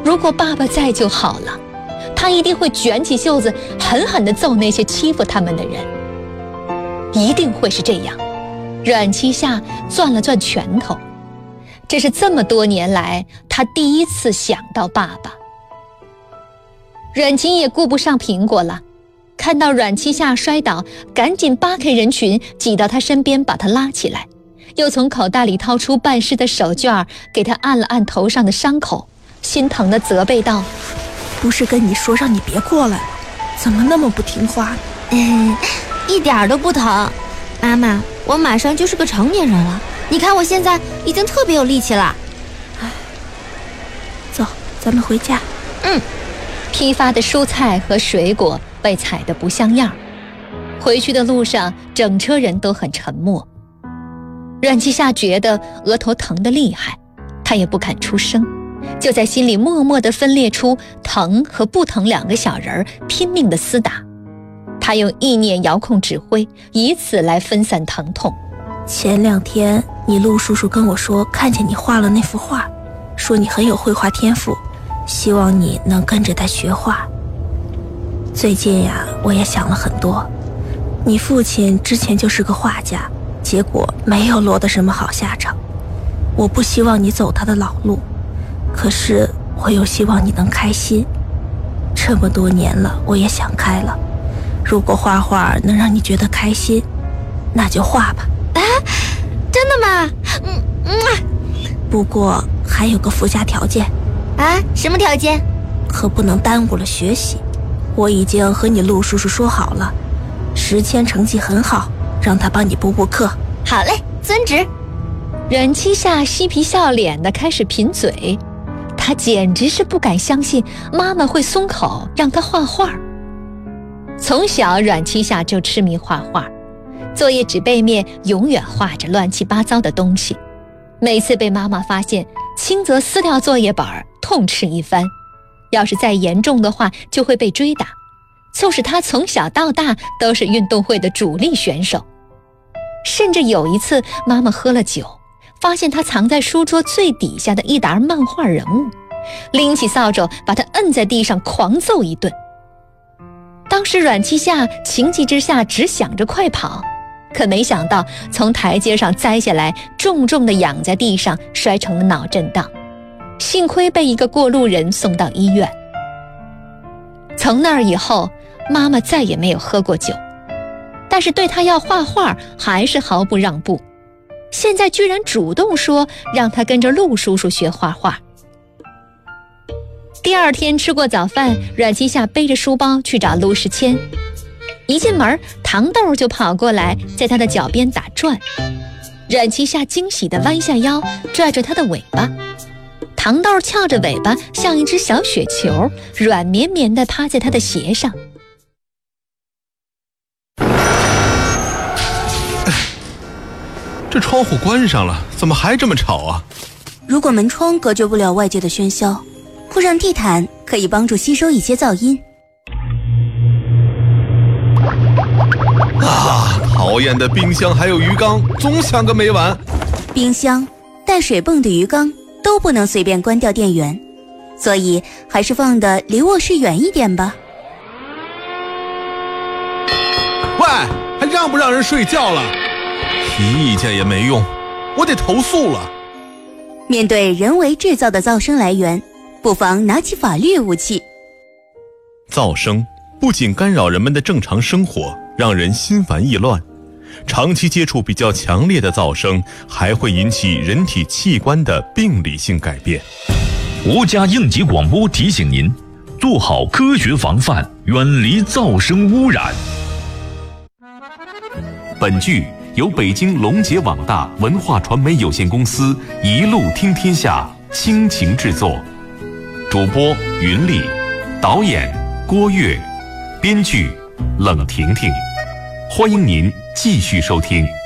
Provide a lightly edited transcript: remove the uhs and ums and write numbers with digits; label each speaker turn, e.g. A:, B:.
A: 如果爸爸在就好了，他一定会卷起袖子狠狠地揍那些欺负他们的人。一定会是这样。阮七夏攥了攥拳头，这是这么多年来他第一次想到爸爸。阮琴也顾不上苹果了，看到阮七夏摔倒，赶紧扒开人群挤到他身边把他拉起来，又从口袋里掏出半湿的手绢给他按了按头上的伤口，心疼地责备道：
B: 不是跟你说让你别过来，怎么那么不听话呢？
C: 一点都不疼。妈妈，我马上就是个成年人了，你看我现在已经特别有力气了。
B: 走，咱们回家。
A: 批发的蔬菜和水果被踩得不像样，回去的路上整车人都很沉默。阮七夏觉得额头疼得厉害，他也不敢出声，就在心里默默地分裂出疼和不疼两个小人儿，拼命地厮打。他用意念遥控指挥，以此来分散疼痛。
B: 前2天你陆叔叔跟我说看见你画了那幅画，说你很有绘画天赋，希望你能跟着他学画。最近呀，我也想了很多。你父亲之前就是个画家，结果没有落得什么好下场。我不希望你走他的老路，可是我又希望你能开心。这么多年了，我也想开了，如果画画能让你觉得开心，那就画吧。
C: 真的吗？
B: 不过还有个附加条件。
C: 什么条件？
B: 可不能耽误了学习。我已经和你陆叔叔说好了，时迁成绩很好，让他帮你补补课。
C: 好嘞，遵旨。
A: 阮七夏嬉皮笑脸地开始贫嘴，他简直是不敢相信妈妈会松口让他画画。从小阮七夏就痴迷画画，作业纸背面永远画着乱七八糟的东西，每次被妈妈发现，轻则撕掉作业本痛斥一番，要是再严重的话就会被追打，促使他从小到大都是运动会的主力选手。甚至有一次妈妈喝了酒，发现他藏在书桌最底下的一沓漫画人物，拎起扫帚把他摁在地上狂揍一顿。当时阮七夏情急之下只想着快跑，可没想到从台阶上栽下来，重重地仰在地上，摔成了脑震荡，幸亏被一个过路人送到医院。从那儿以后，妈妈再也没有喝过酒，但是对他要画画还是毫不让步，现在居然主动说让他跟着陆叔叔学画画。第2天吃过早饭，阮七夏背着书包去找陆时迁，一进门，糖豆就跑过来，在他的脚边打转。阮七夏惊喜地弯下腰，拽着他的尾巴。糖豆翘着尾巴，像一只小雪球，软绵绵地趴在他的鞋上。
D: 这窗户关上了，怎么还这么吵啊？
E: 如果门窗隔绝不了外界的喧嚣，铺上地毯可以帮助吸收一些噪音。
D: 讨厌的冰箱还有鱼缸，总响个没完。
E: 冰箱、带水泵的鱼缸都不能随便关掉电源，所以还是放的离卧室远一点吧。
D: 喂，还让不让人睡觉了？提意见也没用，我得投诉了。
E: 面对人为制造的噪声来源，不妨拿起法律武器。
D: 噪声不仅干扰人们的正常生活，让人心烦意乱，长期接触比较强烈的噪声还会引起人体器官的病理性改变。
F: 国家应急广播提醒您，做好科学防范，远离噪声污染。
G: 本剧由北京龙杰网大文化传媒有限公司一路听天下倾情制作，主播云丽，导演郭跃，编剧冷婷婷。欢迎您继续收听。